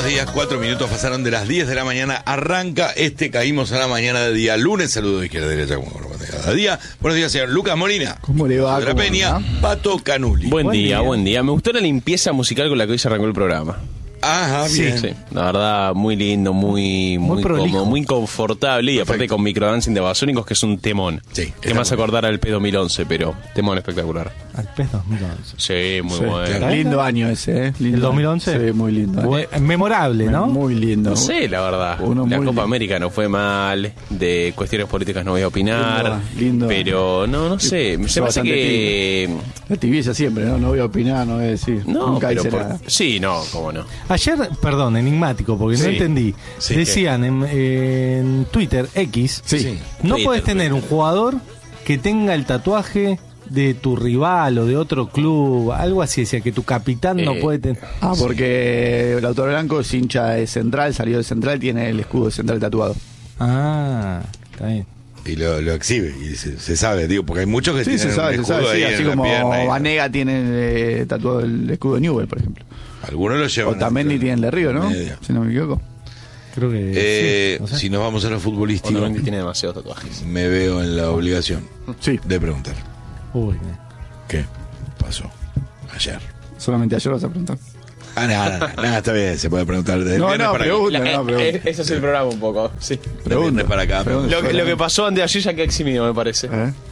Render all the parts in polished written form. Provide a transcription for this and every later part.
días, 4 minutos pasaron de las 10 de la mañana. Arranca Caímos a la Mañana de día lunes. Saludo de izquierda a derecha como cada día. Buenos días, señor Lucas Molina. ¿Cómo le va? De la Peña, Pato Canuli. Buen día. Me gustó la limpieza musical con la que hoy se arrancó el programa. Ajá, bien. Sí, la verdad, muy lindo, muy cómodo, muy confortable. Y aparte con microdancing de Babasónicos, que es un temón. Sí, que me hace acordar al PES 2011, pero temón espectacular. Al PES 2011. Sí, muy bueno. Claro. Lindo año ese, ¿eh? Lindo. ¿El 2011? Sí, muy lindo. Memorable, ¿no? Muy lindo. No sé, la verdad. La Copa América no fue mal, de cuestiones políticas no voy a opinar. Lindo. Pero no sé, se me hace que... La tibieza siempre, ¿no? No voy a opinar, no voy a decir. No, nunca pero hice nada. sí, no, cómo no. Ayer, perdón, enigmático, porque no Sí. entendí. Sí, Decían en Twitter, X, Sí. no Twitter, puedes tener un jugador que tenga el tatuaje de tu rival o de otro club, algo así, decía que tu capitán no puede tener. Ah, porque el autor blanco es hincha de Central, salió de Central, tiene el escudo de Central tatuado. Ah, está bien. Y lo exhibe, y se sabe, digo, porque hay muchos que Sí, tienen se sabe, un se escudo sabe. Sí, ahí así en la como pierna y- Vanega tiene tatuado el escudo de Newell, por ejemplo. Algunos lo llevan. Otamendi tiene el de Río, ¿no? Medio. Si no me equivoco. Creo que sí, no sé. Si nos vamos a lo futbolístico, Otamendi tiene demasiados tatuajes. me veo en la obligación Sí, de preguntar. Uy, ¿Qué pasó ayer? solamente ayer vas a preguntar. Nada, está bien, se puede preguntar desde el No, viernes no, para acá. pregunta, no, pregunta. Ese es el programa un poco, sí. Del viernes para acá. Pregunta. Lo que pasó antes de ayer ya queda eximido, me parece.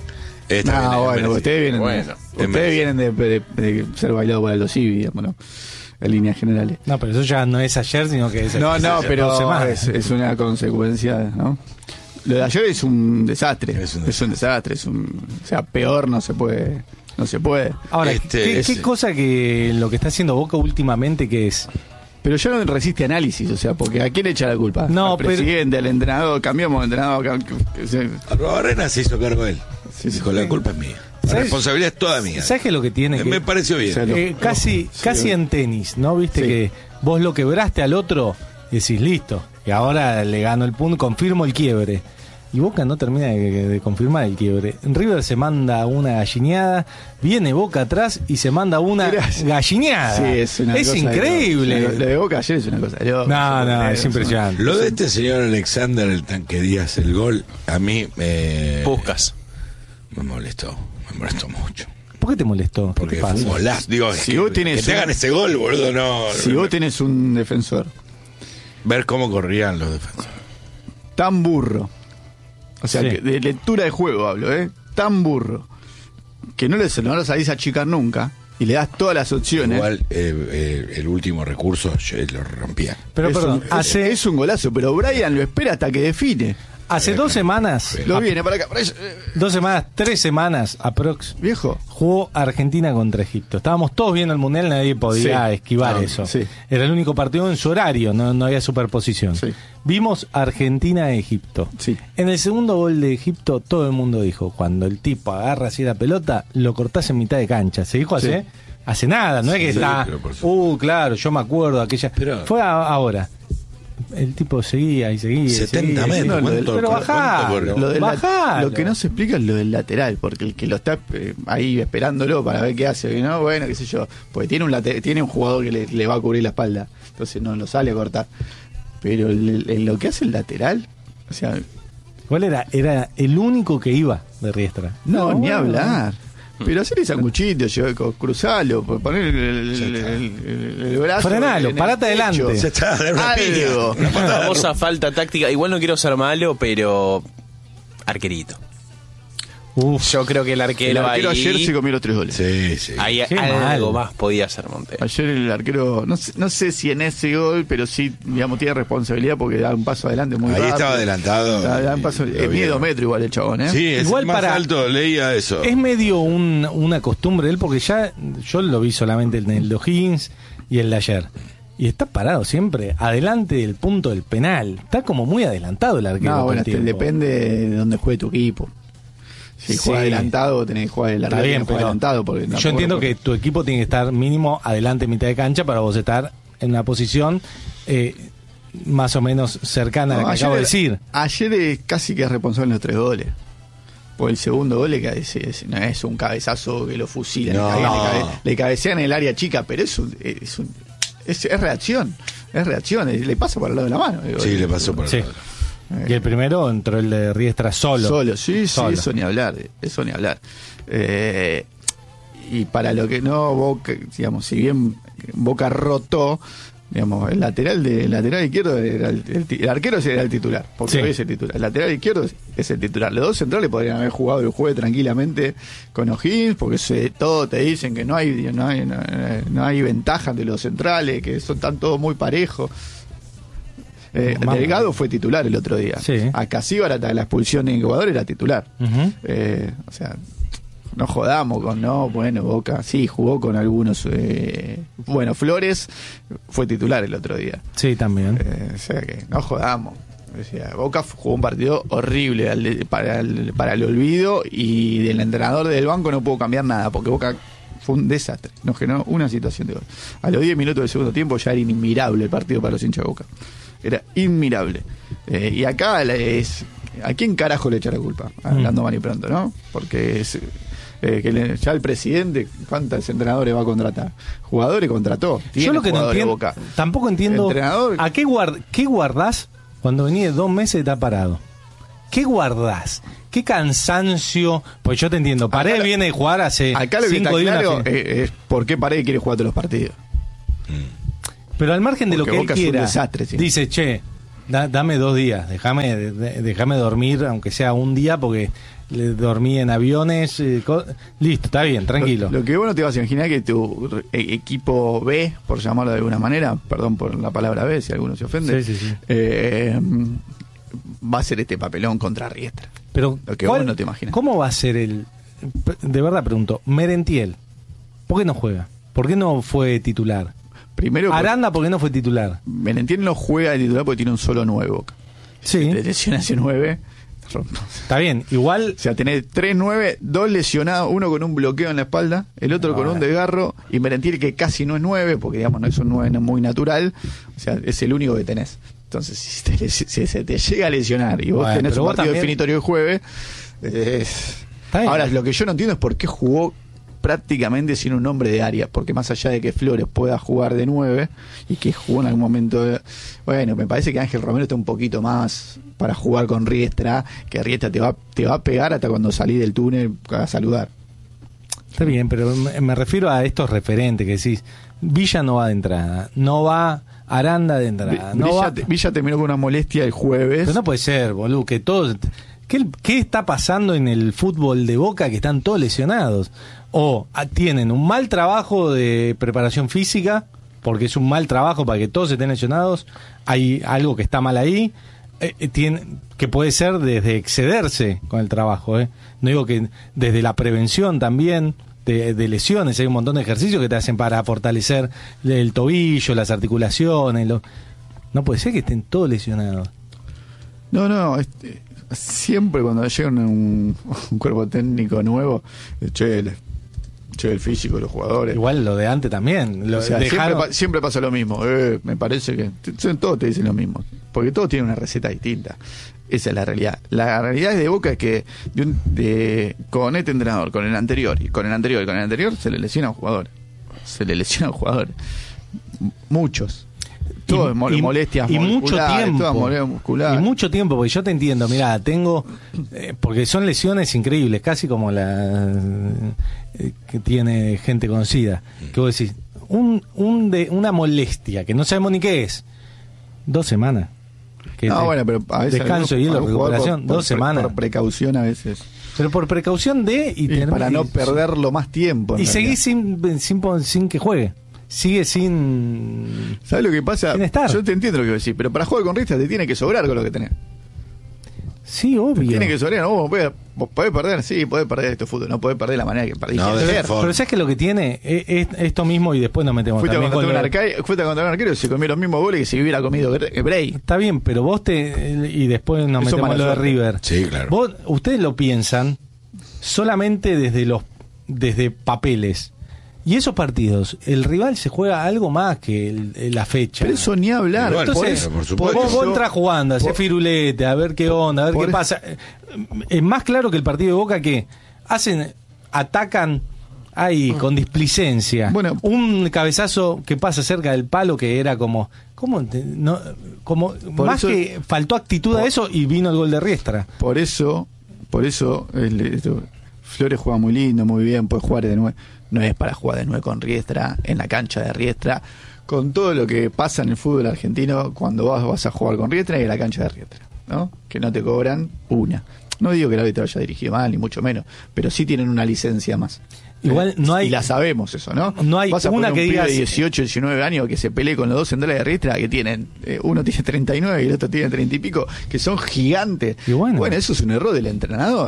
Está bien, No, bueno, merecido. ustedes vienen, Bueno, ustedes vienen de ser bailado por Aldo Civi, digamos, ¿no? En líneas generales. No, pero eso ya no es ayer, sino que es No, es no, hace pero 2 semanas. es una consecuencia, ¿no? Lo de ayer es un desastre. Es un desastre. O sea, peor no se puede. No se puede. Ahora, ¿qué ese- cosa que lo que está haciendo Boca últimamente que es? Pero ya no resiste análisis, o sea, porque ¿a quién le echa la culpa? No, al presidente, al entrenador, cambiamos de entrenador. Arrobarrena se hizo cargo él. Sí, sí. Dijo, la culpa es mía. La ¿Sabes? responsabilidad es toda mía. ¿Sabes qué es lo que tiene? Me pareció bien. O sea, Casi en tenis, ¿no? Viste Sí. que vos lo quebraste al otro y decís, listo, y ahora le gano el punto, confirmo el quiebre. Y Boca no termina de confirmar el quiebre. River se manda una gallineada, viene Boca atrás y se manda una gallineada. Sí, es una cosa increíble. Lo de Boca ayer es una cosa. No, es impresionante. Lo de este señor Alexander, el Tanque Díaz, el gol, a mí Puskas. me molestó mucho. ¿Por qué te molestó? ¿Qué Porque te fue un pasa? golazo. Digo, Si que, vos tenés que te un- hagan ese gol, boludo, no. Si vos tenés un defensor Ver cómo corrían los defensores. tan burro, o sea, Sí. que de lectura de juego hablo, tan burro, que no lo salís a achicar nunca y le das todas las opciones. Igual el último recurso yo lo rompía. Pero es, perdón, es un golazo, pero Brian lo espera hasta que define. hace 2 semanas, Lo viene para acá, para allá. 2 semanas, 3 semanas aprox, Viejo. jugó Argentina contra Egipto. Estábamos todos viendo el Mundial, nadie podía Sí. esquivar Ah, eso. sí. Era el único partido en su horario, no había superposición. Sí. Vimos Argentina-Egipto. Sí. En el segundo gol de Egipto, todo el mundo dijo, cuando el tipo agarra así la pelota, lo cortás en mitad de cancha. Se dijo Sí. hace nada, no es que Sí, está, pero por supuesto. claro, yo me acuerdo aquella. Pero- Fue ahora. El tipo seguía y seguía. y 70 seguía. metros. No, lo del- ¿Cuánto- pero cuánto bajá, corrió? Lo, bajalo. lo que no se explica es lo del lateral, porque el que lo está ahí esperándolo para ver qué hace, ¿no? Bueno, qué sé yo, porque tiene un jugador que le va a cubrir la espalda, entonces no lo sale a cortar. Pero lo que hace el lateral, o sea, ¿Cuál era? Era el único que iba de Riestra. no, ni bueno. hablar. Pero hacerle sanguchito, cruzalo, poner el brazo. Frenalo, en el parate pecho. adelante. Ya está, de una Algo. piña. La famosa falta táctica. Igual no quiero ser malo, pero arquerito. Uf, Yo creo que el El arquero, arquero ahí, ayer se comió los 3 goles. Sí, sí. ahí Qué algo mal. más podía hacer Montero. Ayer el arquero, no sé si en ese gol, pero sí, digamos, tiene responsabilidad porque da un paso adelante muy Ahí rápido. estaba adelantado. Da un paso, Lo mide vieron. 2 metros igual el chabón, ¿eh? Sí, es Igual el más para- alto, leía eso. es medio una costumbre de él, porque ya yo lo vi solamente en el de O'Higgins y el de ayer. Y está parado siempre adelante del punto del penal. Está como muy adelantado el arquero. No, todo bueno, el tiempo. depende de dónde juegue tu equipo. Si Sí. juega adelantado, tenés que jugar el Está arquero bien, tiene que jugar pero adelantado. Porque yo tampoco entiendo lo que puede- tu equipo tiene que estar mínimo adelante mitad de cancha para vos estar en una posición más o menos cercana a la No, que acabo de decir. Ayer casi que es responsable en los 3 goles. Por el segundo gol no es un cabezazo que lo fusilan, No. le cabecean en el área chica, pero es reacción. Es reacción, le pasa por el lado de la mano. Sí, le pasó por el lado. Y el primero entró el de Riestra solo. Sí, eso ni hablar. Y para lo que no, Boca, digamos, si bien Boca rotó, digamos, el lateral izquierdo era el arquero era el titular, porque hoy es el titular. El lateral izquierdo es el titular. Los dos centrales podrían haber jugado el jueves tranquilamente con O'Higgins, porque todo te dicen que no hay ventaja de los centrales, que están todos muy parejos. Delgado fue titular el otro día. Sí. A Casíbar, hasta la expulsión en Ecuador, era titular. O sea, no jodamos con Boca sí jugó con algunos. Flores fue titular el otro día. Sí, también. O sea que no jodamos. O sea, Boca jugó un partido horrible para el olvido, y del entrenador del banco no pudo cambiar nada, porque Boca fue un desastre. Nos generó una situación de gol. A los 10 minutos del segundo tiempo ya era inmirable el partido para los hinchas de Boca. Era inmirable. Y acá ¿a quién carajo le echa la culpa? Hablando mal y pronto, ¿no? Porque ya el presidente, ¿cuántos entrenadores va a contratar? Jugadores contrató. Yo lo que no entiendo, Boca. Tampoco entiendo ¿a qué guardás cuando venís de 2 meses y está parado? ¿Qué guardás? ¿Qué cansancio? Pues yo te entiendo, Paredes viene de jugar hace acá lo 5 días. Claro, es por qué Paredes quiere jugar todos los partidos. Pero al margen de porque lo que Boca él quiera, desastre, ¿sí? Dice, dame 2 días, déjame dormir, aunque sea un día, porque dormí en aviones, listo, está bien, tranquilo. Lo que vos no te vas a imaginar que tu equipo B, por llamarlo de alguna manera, perdón por la palabra B, si alguno se ofende, sí. Va a ser este papelón contra Riestra. Pero lo que vos no te imaginas. ¿Cómo va a ser de verdad pregunto, Merentiel? ¿Por qué no juega? ¿Por qué no fue titular? Primero, Aranda, ¿por qué no fue titular? Merentiel no juega de titular porque tiene un solo 9 Boca. Sí. Te lesiona ese 9. Está bien, igual. O sea, tenés 3 9, 2 lesionados, uno con un bloqueo en la espalda, el otro con un desgarro, y Merentiel que casi no es 9, porque digamos no es un 9 muy natural, o sea, es el único que tenés. Entonces, si se te llega a lesionar y vos tenés un partido definitorio el jueves, ahora lo que yo no entiendo es por qué jugó prácticamente sin un hombre de área, porque más allá de que Flores pueda jugar de 9 y que jugó en algún momento, me parece que Ángel Romero está un poquito más para jugar con Riestra, que Riestra te va a pegar hasta cuando salís del túnel a saludar. Está bien, pero me refiero a estos referentes que decís, Villa no va de entrada, no va Aranda de entrada, Villa terminó con una molestia el jueves. Pero no puede ser, boludo, que todos... ¿Qué está pasando en el fútbol de Boca que están todos lesionados? O tienen un mal trabajo de preparación física, porque es un mal trabajo para que todos estén lesionados, hay algo que está mal ahí, que puede ser desde excederse con el trabajo, No digo que desde la prevención también de lesiones, hay un montón de ejercicios que te hacen para fortalecer el tobillo, las articulaciones, no puede ser que estén todos lesionados. No, siempre cuando llega un cuerpo técnico nuevo, el físico de los jugadores. Igual lo de antes también. Siempre pasa lo mismo. Me parece que todos te dicen lo mismo. Porque todos tienen una receta distinta. Esa es la realidad. La realidad de Boca es que con este entrenador, con el anterior, se le lesiona a un jugador. Muchos. Todo molestias y mucho tiempo muscular. Y mucho tiempo, porque yo te entiendo, mirá, tengo porque son lesiones increíbles, casi como la que tiene gente conocida, que vos decís, una molestia que no sabemos ni qué es, 2 semanas. Pero a veces descanso y recuperación, 2 semanas. Por precaución a veces. Pero por precaución y para no perderlo más tiempo. Y seguís sin que juegue. Sigue sin... ¿Sabes lo que pasa? Sin estar. Yo te entiendo lo que decís, pero para jugar con Riestra te tiene que sobrar con lo que tenés. Sí, obvio. Tiene que sobrar, vos podés perder, sí, podés perder este fútbol, no podés perder la manera que perdiste. Pero ¿sabes que lo que tiene es esto mismo y después nos metemos fuiste contra un arquero y se comió los mismos goles que si hubiera comido Bray. Está bien, pero vos y después nos metemos lo de River. Sí, claro. Ustedes lo piensan solamente desde papeles. Y esos partidos, el rival se juega algo más que la fecha. Pero eso ni hablar. Bueno, entonces, por supuesto. Vos entras jugando, hacés firulete, a ver qué onda, a ver qué pasa. Es más claro que el partido de Boca que atacan Hay con displicencia. Bueno, un cabezazo que pasa cerca del palo que era como más eso, que faltó actitud a eso y vino el gol de Riestra. Por eso Flores juega muy lindo, muy bien, puede jugar de 9. No es para jugar de 9 con Riestra, en la cancha de Riestra, con todo lo que pasa en el fútbol argentino cuando vas a jugar con Riestra y en la cancha de Riestra, ¿no? Que no te cobran una. No digo que el árbitro haya dirigido mal, ni mucho menos, pero sí tienen una licencia más. Igual no hay. Y la sabemos eso, ¿no? No hay vas a una poner que un diga pibe de 18, 19 años que se pelee con los dos centrales de Riestra que tienen. Uno tiene 39 y el otro tiene 30 y pico, que son gigantes. Y bueno, eso es un error del entrenador.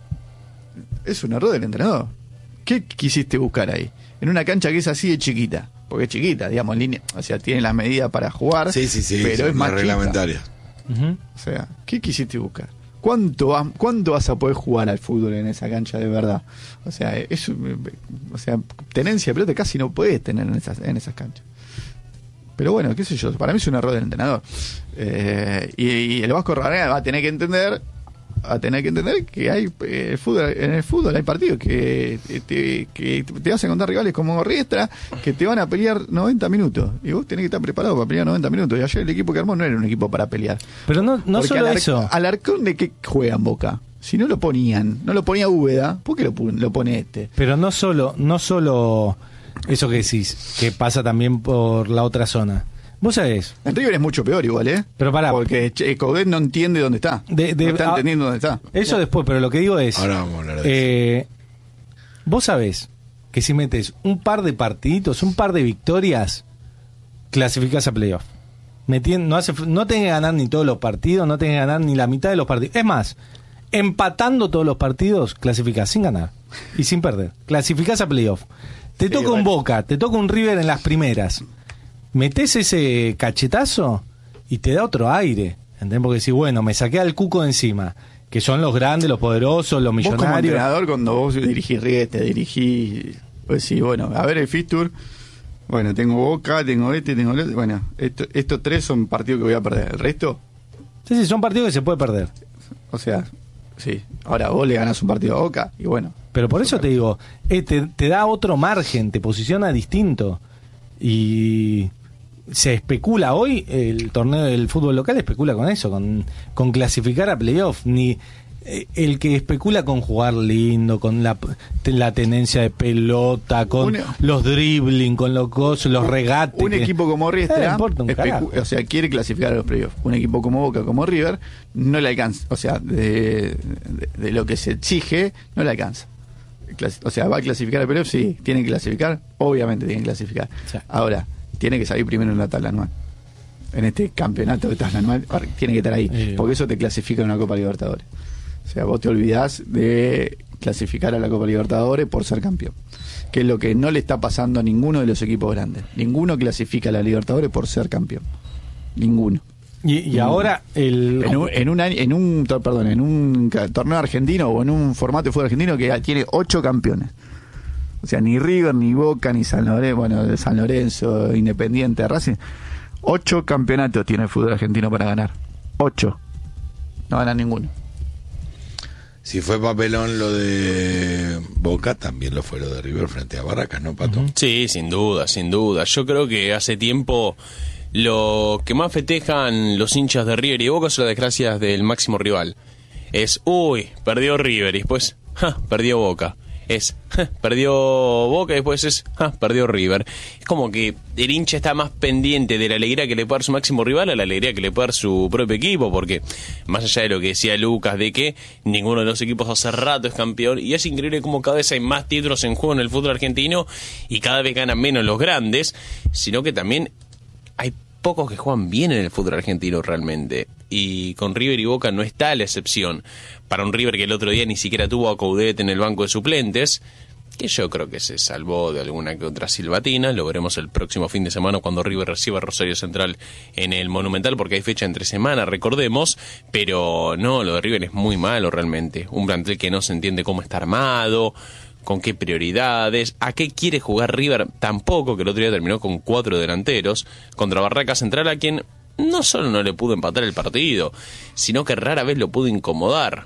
Es un error del entrenador. ¿Qué quisiste buscar ahí? En una cancha que es así de chiquita. Porque es chiquita, digamos, en línea. O sea, tiene las medidas para jugar. Sí, pero es más reglamentaria. O sea, ¿qué quisiste buscar? ¿Cuánto vas a poder jugar al fútbol en esa cancha de verdad? O sea, tenencia de pelota casi no puedes tener en esas canchas. Pero bueno, qué sé yo, para mí es un error del entrenador. Y el Vasco Rabanal va a tener que entender que hay en el fútbol hay partidos que te vas a encontrar rivales como Riestra que te van a pelear 90 minutos y vos tenés que estar preparado para pelear 90 minutos. Y ayer el equipo que armó no era un equipo para pelear. Pero no solo eso. Alarcón, ¿de qué juega en Boca? Si no lo ponía Úbeda, ¿por qué lo pone este? Pero no solo eso que decís, que pasa también por la otra zona. Vos sabés. En River es mucho peor igual, ¿eh? Pero pará. Porque Coudet no entiende dónde está. No está entendiendo dónde está. Eso después, pero lo que digo es... Ahora vamos a hablar de eso. Vos sabés que si metes un par de partiditos, un par de victorias, clasificás a playoff. No tenés que ganar ni todos los partidos, no tenés que ganar ni la mitad de los partidos. Es más, empatando todos los partidos, clasificás sin ganar y sin perder. Clasificás a playoff. Te toca un Boca, te toca un River en las primeras. Metés ese cachetazo y te da otro aire, ¿entendés? Porque decís, bueno, me saqué al Cuco de encima, que son los grandes, los poderosos, los millonarios. Vos como entrenador, cuando vos dirigís Riestra, pues sí, bueno, a ver el fixture, bueno, tengo Boca, tengo tengo el otro, bueno, estos tres son partidos que voy a perder, el resto... Sí, son partidos que se puede perder. O sea, sí, ahora vos le ganás un partido a Boca y bueno... Pero por eso te digo, te da otro margen, te posiciona distinto y... Se especula hoy, el torneo del fútbol local especula con eso, con clasificar a playoff. Ni el que especula con jugar lindo, con la tenencia de pelota, con los dribbling, con los regates. Un equipo como Riestra, o sea, quiere clasificar a los playoffs. Un equipo como Boca, como River, no le alcanza. O sea, de lo que se exige, no le alcanza. O sea, ¿va a clasificar a playoffs? Sí. ¿Tiene que clasificar? Obviamente tiene que clasificar. Sí. Ahora, tiene que salir primero en la tabla anual. En este campeonato de tabla anual tiene que estar ahí, porque eso te clasifica en una Copa Libertadores. O sea, vos te olvidás de clasificar a la Copa Libertadores por ser campeón, que es lo que no le está pasando a ninguno de los equipos grandes. Ninguno clasifica a la Libertadores por ser campeón. Ninguno. Y ahora en un torneo argentino o en un formato de fútbol argentino que tiene 8 campeones. O sea, ni River, ni Boca, ni San Lorenzo, Independiente, Racing. 8 campeonatos tiene el fútbol argentino para ganar. 8. No gana ninguno. Si fue papelón lo de Boca, también lo fue lo de River frente a Barracas, ¿no, Pato? Sí, sin duda. Yo creo que hace tiempo lo que más festejan los hinchas de River y Boca son las desgracias del máximo rival. Es, perdió River y después, perdió Boca. Perdió Boca y después perdió River. Es como que el hincha está más pendiente de la alegría que le puede dar su máximo rival a la alegría que le puede dar su propio equipo, porque más allá de lo que decía Lucas, de que ninguno de los equipos hace rato es campeón, y es increíble como cada vez hay más títulos en juego en el fútbol argentino y cada vez ganan menos los grandes, sino que también hay pocos que juegan bien en el fútbol argentino realmente, y con River y Boca no está la excepción. Para un River que el otro día ni siquiera tuvo a Coudet en el banco de suplentes, que yo creo que se salvó de alguna que otra silbatina. Lo veremos el próximo fin de semana cuando River reciba a Rosario Central en el Monumental, porque hay fecha entre semana, recordemos, pero no, lo de River es muy malo realmente. Un plantel que no se entiende cómo está armado, con qué prioridades, a qué quiere jugar River tampoco, que el otro día terminó con 4 delanteros, contra Barracas Central, a quien no solo no le pudo empatar el partido, sino que rara vez lo pudo incomodar.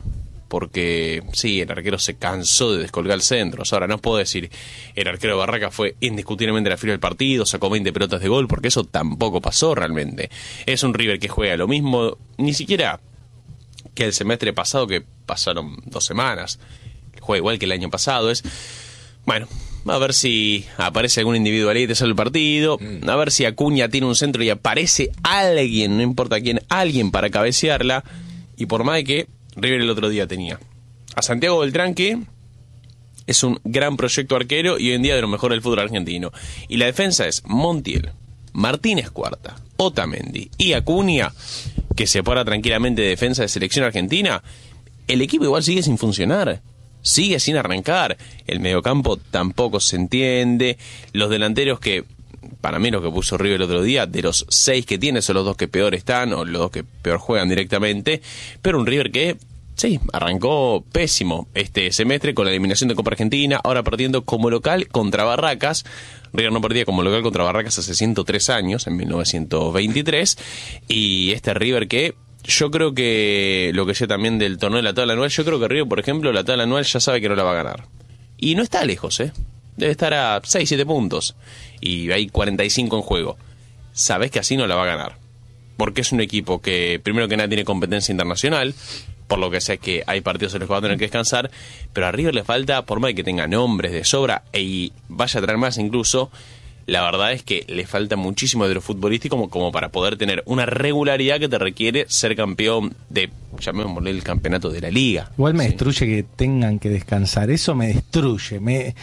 porque sí, el arquero se cansó de descolgar centros. Ahora, no puedo decir, el arquero de Barracas fue indiscutiblemente la fila del partido, sacó 20 pelotas de gol, porque eso tampoco pasó realmente. Es un River que juega lo mismo, ni siquiera que el semestre pasado, que pasaron 2 semanas, juega igual que el año pasado. Es, bueno, a ver si aparece algún individualidad y te sale el partido, a ver si Acuña tiene un centro y aparece alguien, no importa quién, alguien para cabecearla. Y por más de que River el otro día tenía a Santiago Beltrán, que es un gran proyecto arquero y hoy en día de lo mejor del fútbol argentino, y la defensa es Montiel, Martínez Cuarta, Otamendi y Acuña, que se para tranquilamente de defensa de selección argentina, el equipo igual sigue sin funcionar, sigue sin arrancar, el mediocampo tampoco se entiende, los delanteros que, para mí lo que puso River el otro día, de los 6 que tiene son los 2 que peor están, o los 2 que peor juegan directamente, pero un River que, sí, arrancó pésimo este semestre con la eliminación de Copa Argentina, ahora perdiendo como local contra Barracas. River no perdía como local contra Barracas hace 103 años, en 1923, y este River que yo creo que, lo que sé también del torneo de la tabla anual, yo creo que River, por ejemplo, la tabla anual ya sabe que no la va a ganar. Y no está lejos, debe estar a 6, 7 puntos, y hay 45 en juego. Sabés que así no la va a ganar, porque es un equipo que, primero que nada, tiene competencia internacional, por lo que sé que hay partidos en los que va a tener que descansar, pero a River le falta, por más de que tenga nombres de sobra y vaya a traer más incluso, la verdad es que le falta muchísimo de lo futbolístico como para poder tener una regularidad que te requiere ser campeón de, llamémosle, el campeonato de la liga. Igual me destruye que tengan que descansar, eso me destruye,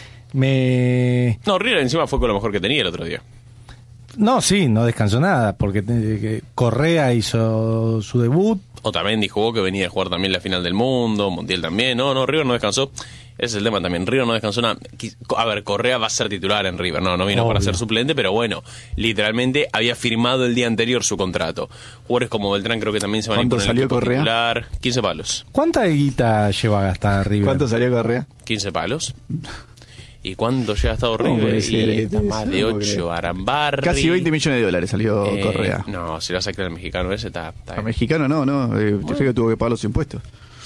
No, River encima fue con lo mejor que tenía el otro día. No, sí, no descansó nada, porque Correa hizo su debut. Otamendi jugó, que venía a jugar también la final del mundo, Montiel también. No, River no descansó. Ese es el tema también. River no descansó nada. A ver, Correa va a ser titular en River. No vino para ser suplente, pero bueno, literalmente había firmado el día anterior su contrato. Jugadores como Beltrán creo que también se van a ir por el equipo titular. 15 palos. ¿Cuánta guita lleva a gastar River? ¿Cuánto salió Correa? 15 palos. ¿Y cuánto llega hasta River? Más de 8, Arambarri. Casi 20 millones de dólares salió Correa. No, si lo vas a creer al mexicano ese, está al mexicano no. Yo sé que tuvo que pagar los impuestos.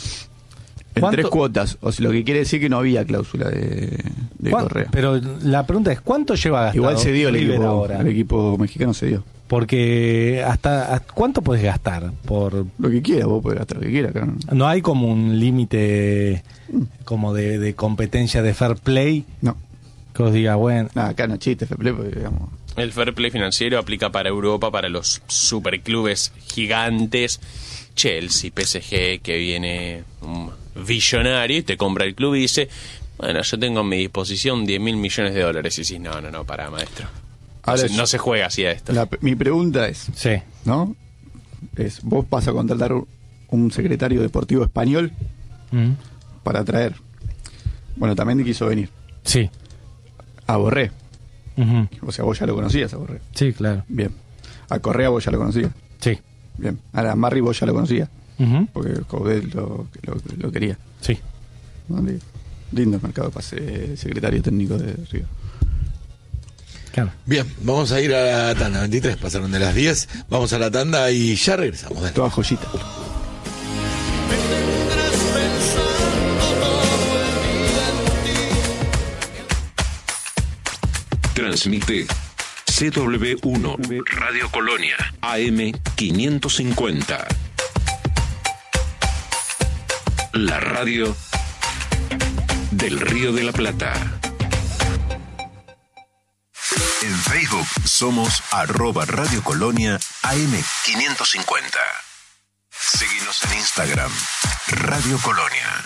En 3 cuotas. O sea, lo que quiere decir que no había cláusula de Correa. Pero la pregunta es, ¿cuánto lleva gastado? Igual se dio ahora? El equipo mexicano se dio. Porque hasta ¿cuánto puedes gastar? Por lo que quieras, vos podés gastar lo que quieras. Claro. No hay como un límite como de competencia de fair play. No. Que os diga, bueno. Acá no chiste, fair play, porque, digamos. El fair play financiero aplica para Europa, para los superclubes gigantes. Chelsea, PSG, que viene un billonario y te compra el club y dice, bueno, yo tengo a mi disposición 10.000 millones de dólares. Y decís, no, para, maestro. No se juega así a esto. Mi pregunta es, sí, ¿no? Vos vas a contratar un secretario deportivo español para traer. Bueno, también quiso venir. Sí. A Borré. O sea, vos ya lo conocías a Borré. Sí, claro. Bien. A Correa vos ya lo conocías. Sí. Bien. A Arambarri vos ya lo conocías. Porque Coudet lo quería. Sí. Lindo mercado pase secretario técnico de River. Claro. Bien, vamos a ir a la tanda. 23 pasaron de las 10. Vamos a la tanda y ya regresamos. Dale. Toda joyita. Transmite CW1 Radio Colonia AM 550. La radio del Río de la Plata. En Facebook somos @Radio Colonia AM550. Seguinos en Instagram, Radio Colonia.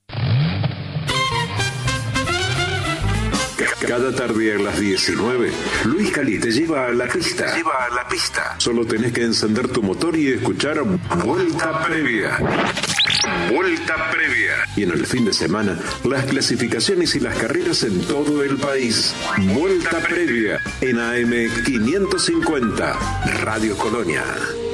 Cada tarde a las 19, Luis Cali te lleva a la pista. Solo tenés que encender tu motor y escuchar Vuelta Previa. Vuelta Previa. Y en el fin de semana, las clasificaciones y las carreras en todo el país. Vuelta Previa en AM550, Radio Colonia.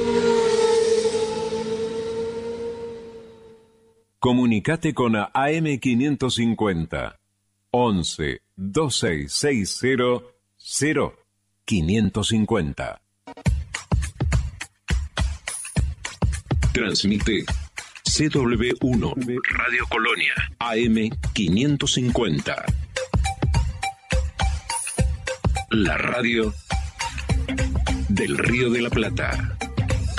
Comunicate con AM550. 11 2660 0550. Transmite CW1 Radio Colonia AM 550. La radio del Río de la Plata.